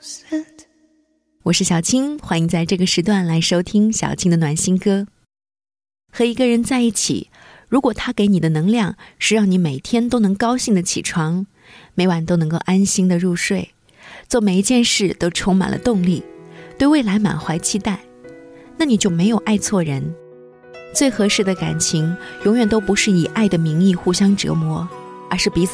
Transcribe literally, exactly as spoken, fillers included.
我是小青，欢迎在这个时段来收听小青的暖心歌。和一个人在一起，如果他给你的能量是让你每天都能高兴的起床，每晚都能够安心的入睡，做每一件事都充满了动力，对未来满怀期待，那你就没有爱错人。最合适的感情永远都不是以爱的名义互相折磨，而是彼此